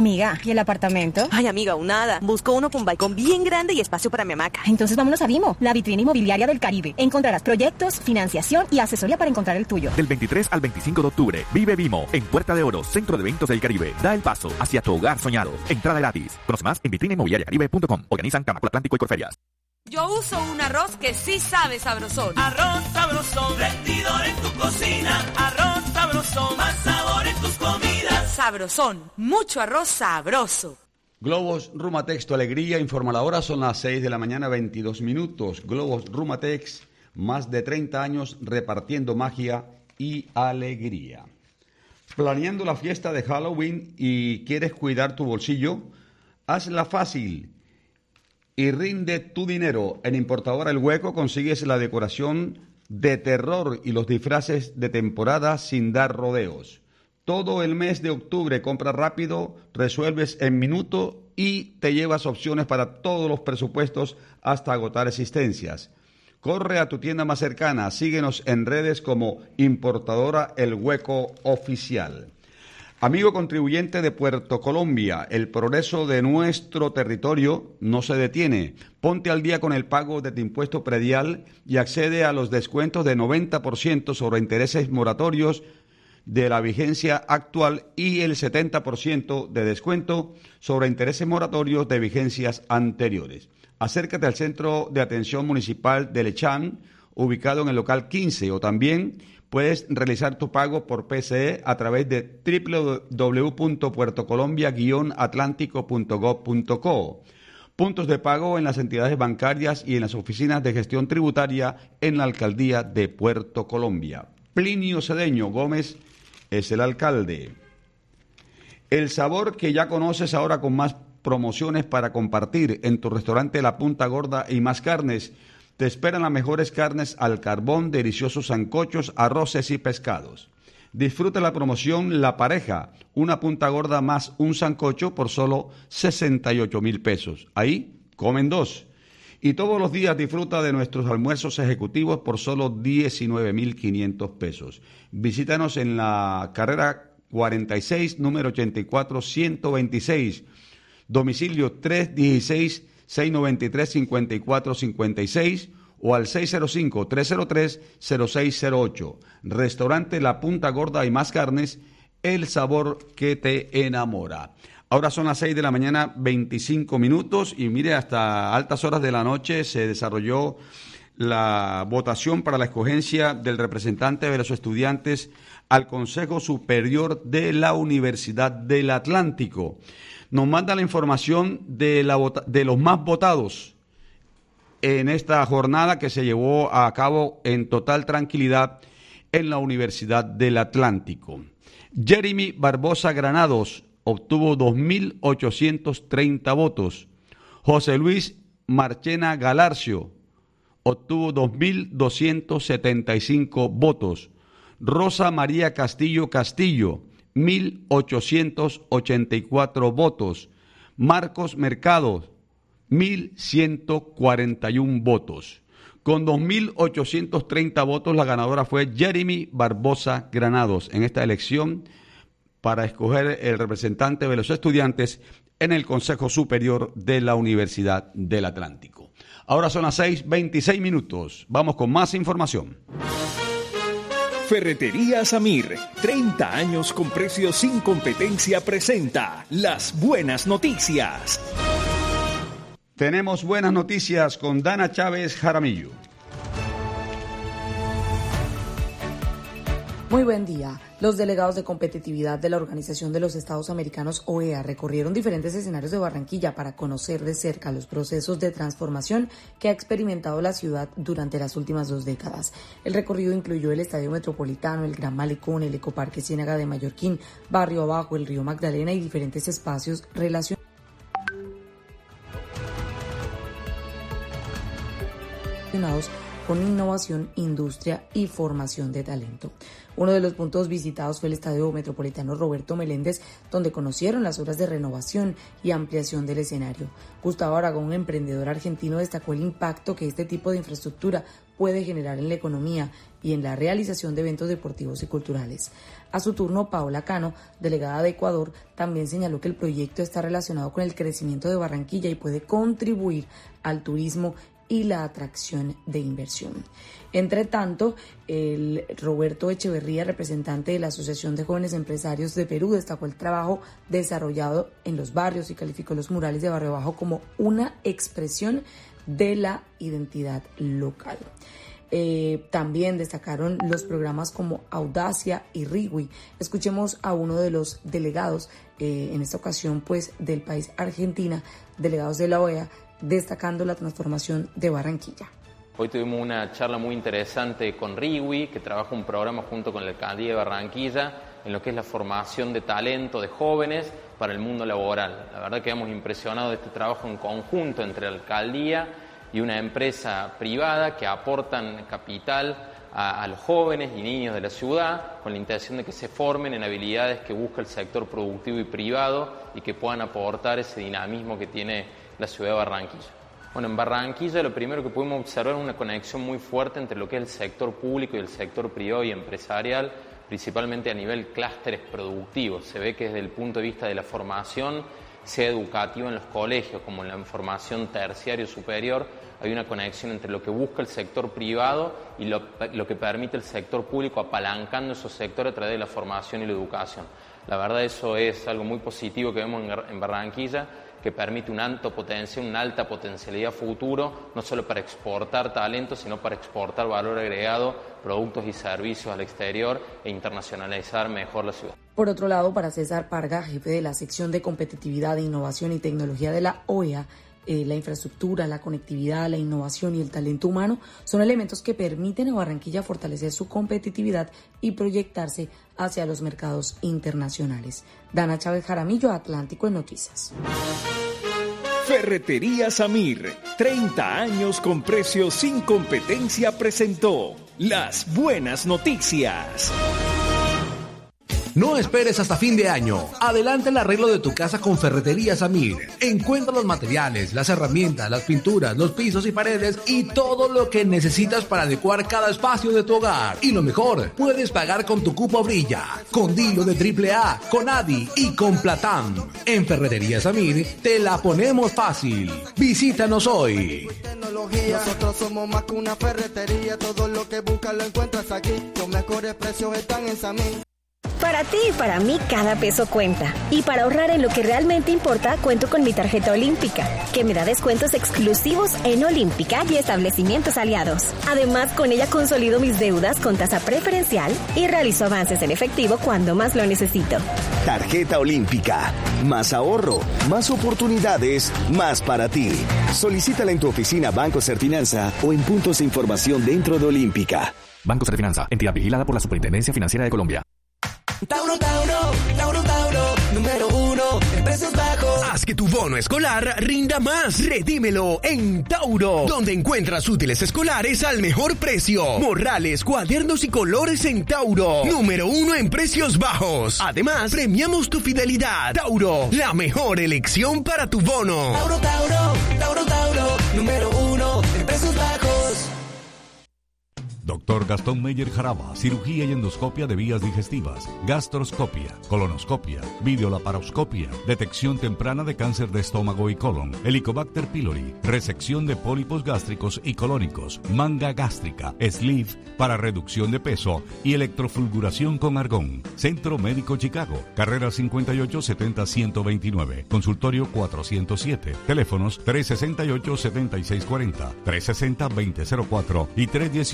Amiga, ¿y el apartamento? Ay, amiga, aún nada. Busco uno con balcón bien grande y espacio para mi hamaca. Entonces vámonos a Vimo, la vitrina inmobiliaria del Caribe. Encontrarás proyectos, financiación y asesoría para encontrar el tuyo. Del 23 al 25 de octubre, vive Vimo en Puerta de Oro, Centro de Eventos del Caribe. Da el paso hacia tu hogar soñado. Entrada gratis. Conoce más en vitrinainmobiliariacaribe.com. Organizan Camacol Atlántico y Corferias. Yo uso un arroz que sí sabe sabrosón. Arroz sabrosón, rendidor en tu cocina. Arroz sabrosón, más sabor en tus comidas. Sabrosón, mucho arroz sabroso. Globos Rumatex, tu alegría, informa la hora, son las 6 de la mañana, 22 minutos. Globos Rumatex, más de 30 años repartiendo magia y alegría. Planeando la fiesta de Halloween y quieres cuidar tu bolsillo, hazla fácil y rinde tu dinero. En Importadora El Hueco consigues la decoración de terror y los disfraces de temporada sin dar rodeos. Todo el mes de octubre compra rápido, resuelves en minuto y te llevas opciones para todos los presupuestos hasta agotar existencias. Corre a tu tienda más cercana, síguenos en redes como Importadora El Hueco Oficial. Amigo contribuyente de Puerto Colombia, el progreso de nuestro territorio no se detiene. Ponte al día con el pago de tu impuesto predial y accede a los descuentos de 90% sobre intereses moratorios de la vigencia actual y el 70% de descuento sobre intereses moratorios de vigencias anteriores. Acércate al Centro de Atención Municipal de Lechán, ubicado en el local 15, o también puedes realizar tu pago por PCE a través de www.puertocolombia-atlántico.gov.co. Puntos de pago en las entidades bancarias y en las oficinas de gestión tributaria en la Alcaldía de Puerto Colombia. Plinio Cedeño Gómez es el alcalde. El sabor que ya conoces ahora con más promociones para compartir en tu restaurante La Punta Gorda y Más Carnes. Te esperan las mejores carnes al carbón, deliciosos sancochos, arroces y pescados. Disfruta la promoción La Pareja, una punta gorda más un sancocho por solo 68,000 pesos. Ahí comen dos. Y todos los días disfruta de nuestros almuerzos ejecutivos por solo 19,500 pesos. Visítanos en la carrera 46, número 84, 126. Domicilio 316-693-5456 o al 605-303-0608. Restaurante La Punta Gorda y Más Carnes, el sabor que te enamora. Ahora son las 6 de la mañana, 25 minutos, y mire, hasta altas horas de la noche se desarrolló la votación para la escogencia del representante de los estudiantes al Consejo Superior de la Universidad del Atlántico. Nos manda la información de los más votados en esta jornada que se llevó a cabo en total tranquilidad en la Universidad del Atlántico. Jeremy Barbosa Granados obtuvo 2,830 votos. José Luis Marchena Galarcio obtuvo 2,275 votos. Rosa María Castillo 1,884 votos. Marcos Mercado, 1,141 votos. Con 2,830 votos, la ganadora fue Jeremy Barbosa Granados en esta elección para escoger el representante de los estudiantes en el Consejo Superior de la Universidad del Atlántico. Ahora son las 6:26 minutos. Vamos con más información. Ferretería Samir, 30 años con precios sin competencia, presenta las buenas noticias. Tenemos buenas noticias con Dana Chávez Jaramillo. Muy buen día. Los delegados de competitividad de la Organización de los Estados Americanos, OEA, recorrieron diferentes escenarios de Barranquilla para conocer de cerca los procesos de transformación que ha experimentado la ciudad durante las últimas 2 décadas. El recorrido incluyó el Estadio Metropolitano, el Gran Malecón, el Ecoparque Ciénaga de Mallorquín, Barrio Abajo, el Río Magdalena y diferentes espacios relacionados con innovación, industria y formación de talento. Uno de los puntos visitados fue el Estadio Metropolitano Roberto Meléndez, donde conocieron las obras de renovación y ampliación del escenario. Gustavo Aragón, emprendedor argentino, destacó el impacto que este tipo de infraestructura puede generar en la economía y en la realización de eventos deportivos y culturales. A su turno, Paola Cano, delegada de Ecuador, también señaló que el proyecto está relacionado con el crecimiento de Barranquilla y puede contribuir al turismo y la atracción de inversión. Entre tanto, el Roberto Echeverría, representante de la Asociación de Jóvenes Empresarios de Perú, destacó el trabajo desarrollado en los barrios y calificó los murales de Barrio Bajo como una expresión de la identidad local. También destacaron los programas como Audacia y Rigui. Escuchemos a uno de los delegados, en esta ocasión pues del país Argentina, delegados de la OEA, destacando la transformación de Barranquilla. Hoy tuvimos una charla muy interesante con Rigui, que trabaja un programa junto con la Alcaldía de Barranquilla en lo que es la formación de talento de jóvenes para el mundo laboral. La verdad que hemos impresionado de este trabajo en conjunto entre la Alcaldía y una empresa privada que aportan capital a los jóvenes y niños de la ciudad con la intención de que se formen en habilidades que busca el sector productivo y privado y que puedan aportar ese dinamismo que tiene la ciudad de Barranquilla. Bueno, en Barranquilla lo primero que pudimos observar es una conexión muy fuerte entre lo que es el sector público y el sector privado y empresarial, principalmente a nivel clústeres productivos. Se ve que desde el punto de vista de la formación, sea educativa en los colegios como en la formación terciaria o superior, hay una conexión entre lo que busca el sector privado y lo que permite el sector público, apalancando esos sectores a través de la formación y la educación. La verdad eso es algo muy positivo que vemos en Barranquilla, que permite una alta potencialidad futuro, no solo para exportar talento, sino para exportar valor agregado, productos y servicios al exterior e internacionalizar mejor la ciudad. Por otro lado, para César Parga, jefe de la sección de competitividad, innovación y tecnología de la OEA, la infraestructura, la conectividad, la innovación y el talento humano son elementos que permiten a Barranquilla fortalecer su competitividad y proyectarse hacia los mercados internacionales. Dana Chávez Jaramillo, Atlántico en Noticias. Ferretería Samir, 30 años con precios sin competencia, presentó las buenas noticias. No esperes hasta fin de año. Adelanta el arreglo de tu casa con Ferretería Samir. Encuentra los materiales, las herramientas, las pinturas, los pisos y paredes y todo lo que necesitas para adecuar cada espacio de tu hogar. Y lo mejor, puedes pagar con tu cupo Brilla, con Dilo de AAA, con Adi y con Platam. En Ferretería Samir te la ponemos fácil. Visítanos hoy. Nosotros somos más que una ferretería. Todo lo que buscas lo encuentras aquí. Los mejores precios están en Samir. Para ti y para mí cada peso cuenta. Y para ahorrar en lo que realmente importa, cuento con mi tarjeta Olímpica, que me da descuentos exclusivos en Olímpica y establecimientos aliados. Además, con ella consolido mis deudas con tasa preferencial y realizo avances en efectivo cuando más lo necesito. Tarjeta Olímpica. Más ahorro, más oportunidades, más para ti. Solicítala en tu oficina Banco Serfinanza o en puntos de información dentro de Olímpica. Banco Serfinanza, entidad vigilada por la Superintendencia Financiera de Colombia. Tauro, número 1 en precios bajos. Haz que tu bono escolar rinda más. Redímelo en Tauro, donde encuentras útiles escolares al mejor precio. Morrales, cuadernos y colores en Tauro. Número 1 en precios bajos. Además, premiamos tu fidelidad. Tauro, la mejor elección para tu bono. Tauro, número 1 en precios bajos. Dr. Gastón Meyer Jaraba, cirugía y endoscopia de vías digestivas, gastroscopia, colonoscopia, videolaparoscopia, detección temprana de cáncer de estómago y colon, Helicobacter pylori, resección de pólipos gástricos y colónicos, manga gástrica, sleeve para reducción de peso y electrofulguración con argón. Centro Médico Chicago, carrera 5870-129, consultorio 407, teléfonos 368-7640, 360-2004 y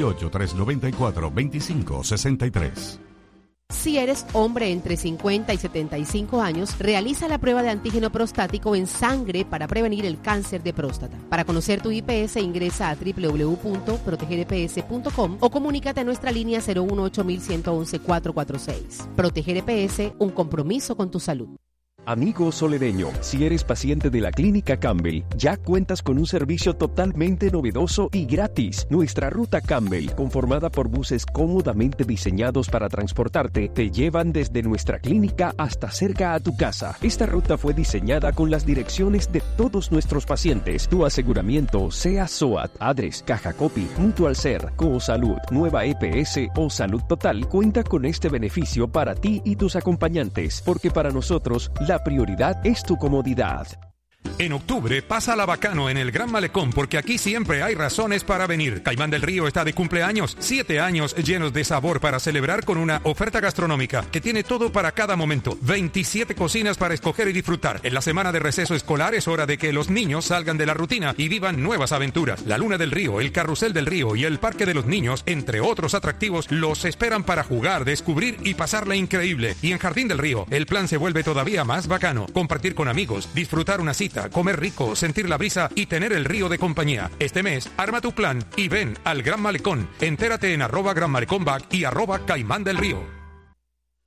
318-394-2563. Si eres hombre entre 50 y 75 años, realiza la prueba de antígeno prostático en sangre para prevenir el cáncer de próstata. Para conocer tu IPS, ingresa a www.protegereps.com o comunícate a nuestra línea 018-111-446. Proteger EPS, un compromiso con tu salud. Amigo solereño, si eres paciente de la Clínica Campbell, ya cuentas con un servicio totalmente novedoso y gratis. Nuestra ruta Campbell, conformada por buses cómodamente diseñados para transportarte, te llevan desde nuestra clínica hasta cerca a tu casa. Esta ruta fue diseñada con las direcciones de todos nuestros pacientes. Tu aseguramiento, sea SOAT, ADRES, Caja Copy, Mutual Ser, Cosalud, Nueva EPS o Salud Total, cuenta con este beneficio para ti y tus acompañantes, porque para nosotros la prioridad es tu comodidad. En octubre, pásala bacano en el Gran Malecón, porque aquí siempre hay razones para venir. Caimán del Río está de cumpleaños, 7 años llenos de sabor para celebrar con una oferta gastronómica que tiene todo para cada momento. 27 cocinas para escoger y disfrutar. En la semana de receso escolar es hora de que los niños salgan de la rutina y vivan nuevas aventuras. La Luna del Río, el Carrusel del Río y el Parque de los Niños, entre otros atractivos, los esperan para jugar, descubrir y pasarla increíble. Y en Jardín del Río, el plan se vuelve todavía más bacano. Compartir con amigos, disfrutar una cita, comer rico, sentir la brisa y tener el río de compañía. Este mes, arma tu plan y ven al Gran Malecón. Entérate en @Gran Malecón Back y @Caimán del Río.